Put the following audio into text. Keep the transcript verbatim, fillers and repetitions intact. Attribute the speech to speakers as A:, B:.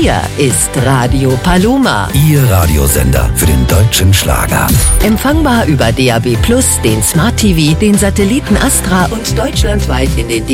A: Hier ist Radio Paloma.
B: Ihr Radiosender für den deutschen Schlager.
A: Empfangbar über D A B plus, den Smart T V, den Satelliten Astra und deutschlandweit in den